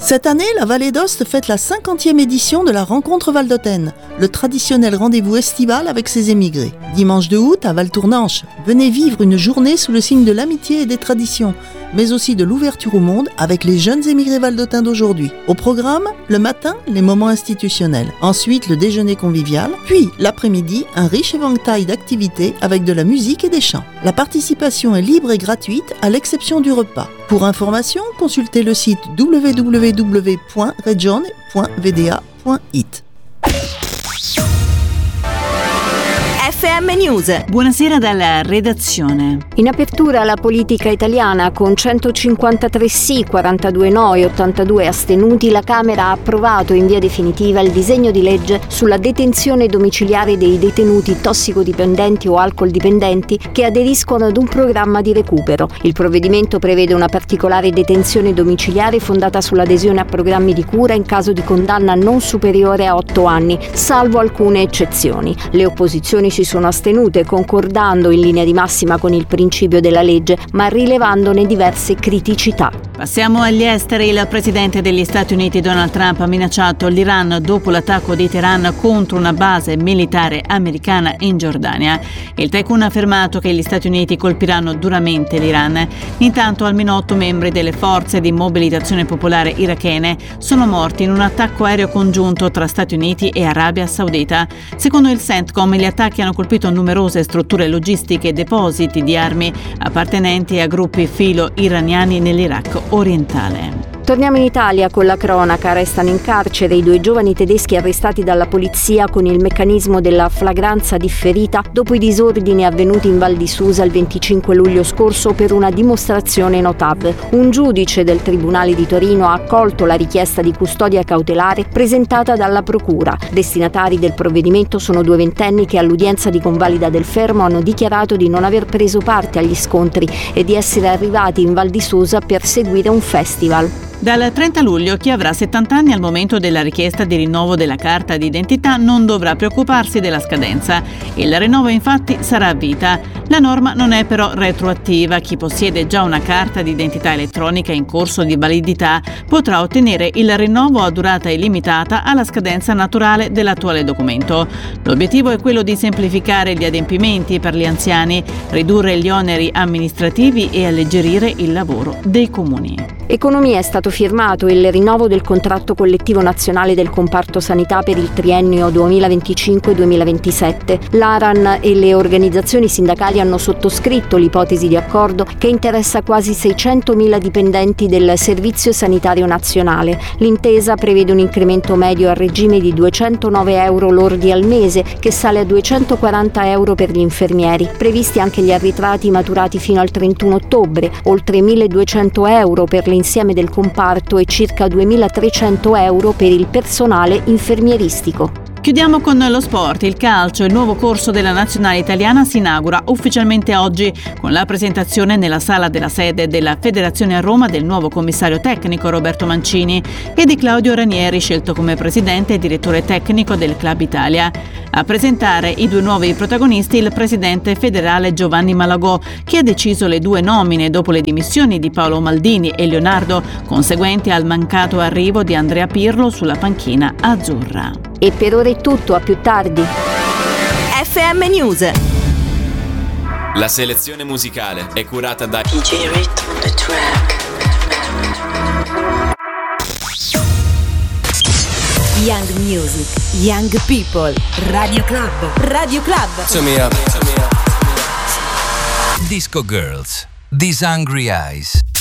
Cette année, la Vallée d'Aoste fête la 50e édition de la Rencontre Valdôtaine, le traditionnel rendez-vous estival avec ses émigrés. Dimanche 2 août à Val-Tournanche, venez vivre une journée sous le signe de l'amitié et des traditions, mais aussi de l'ouverture au monde avec les jeunes émigrés valdôtains d'aujourd'hui. Au programme, le matin, les moments institutionnels. Ensuite, le déjeuner convivial. Puis, l'après-midi, un riche éventail d'activités avec de la musique et des chants. La participation est libre et gratuite à l'exception du repas. Pour information, consultez le site www.regione.vda.it. FM News. Buonasera dalla redazione. In apertura la politica italiana, con 153 sì, 42 no e 82 astenuti, la Camera ha approvato in via definitiva il disegno di legge sulla detenzione domiciliare dei detenuti tossicodipendenti o alcoldipendenti che aderiscono ad un programma di recupero. Il provvedimento prevede una particolare detenzione domiciliare fondata sull'adesione a programmi di cura in caso di condanna non superiore a 8 anni, salvo alcune eccezioni. Le opposizioni si sono astenute, concordando in linea di massima con il principio della legge, ma rilevandone diverse criticità. Passiamo agli esteri. Il presidente degli Stati Uniti Donald Trump ha minacciato l'Iran dopo l'attacco di Teheran contro una base militare americana in Giordania. Il tycoon ha affermato che gli Stati Uniti colpiranno duramente l'Iran. Intanto almeno 8 membri delle forze di mobilitazione popolare irachene sono morti in un attacco aereo congiunto tra Stati Uniti e Arabia Saudita. Secondo il CENTCOM, gli attacchi hanno colpito numerose strutture logistiche e depositi di armi appartenenti a gruppi filo-iraniani nell'Iraq orientale. Torniamo in Italia con la cronaca. Restano in carcere i 2 giovani tedeschi arrestati dalla polizia con il meccanismo della flagranza differita dopo i disordini avvenuti in Val di Susa il 25 luglio scorso per una dimostrazione no TAV. Un giudice del Tribunale di Torino ha accolto la richiesta di custodia cautelare presentata dalla Procura. Destinatari del provvedimento sono 2 ventenni che all'udienza di convalida del fermo hanno dichiarato di non aver preso parte agli scontri e di essere arrivati in Val di Susa per seguire un festival. Dal 30 luglio chi avrà 70 anni al momento della richiesta di rinnovo della carta d'identità non dovrà preoccuparsi della scadenza. Il rinnovo infatti sarà a vita. La norma non è però retroattiva. Chi possiede già una carta d'identità elettronica in corso di validità potrà ottenere il rinnovo a durata illimitata alla scadenza naturale dell'attuale documento. L'obiettivo è quello di semplificare gli adempimenti per gli anziani, ridurre gli oneri amministrativi e alleggerire il lavoro dei comuni. Economia. È stato firmato il rinnovo del contratto collettivo nazionale del comparto sanità per il triennio 2025-2027. L'ARAN e le organizzazioni sindacali hanno sottoscritto l'ipotesi di accordo che interessa quasi 600.000 dipendenti del Servizio Sanitario Nazionale. L'intesa prevede un incremento medio a regime di 209 euro lordi al mese, che sale a 240 euro per gli infermieri. Previsti anche gli arretrati maturati fino al 31 ottobre, oltre 1.200 euro per l'insieme del comparto e circa 2.300 euro per il personale infermieristico. Chiudiamo con lo sport. Il calcio, il nuovo corso della nazionale italiana, si inaugura ufficialmente oggi con la presentazione nella sala della sede della Federazione a Roma del nuovo commissario tecnico Roberto Mancini e di Claudio Ranieri, scelto come presidente e direttore tecnico del Club Italia. A presentare i 2 nuovi protagonisti il presidente federale Giovanni Malagò, che ha deciso le 2 nomine dopo le dimissioni di Paolo Maldini e Leonardo, conseguenti al mancato arrivo di Andrea Pirlo sulla panchina azzurra. E per ora è tutto, a più tardi. FM News. La selezione musicale è curata da DJ Rhythm on the track. Young Music, Young People, Radio Club. Radio Club. Turn me up. Disco Girls, These Hungry Eyes.